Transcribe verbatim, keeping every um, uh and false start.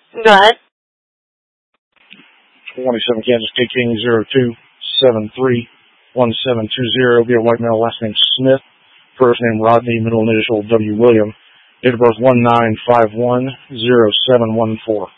Go ahead. twenty-seven Kansas K King zero two seven three one seven two zero. Be a white male, last name Smith. First name Rodney, middle initial W. William. Date of birth one nine five one zero seven one four.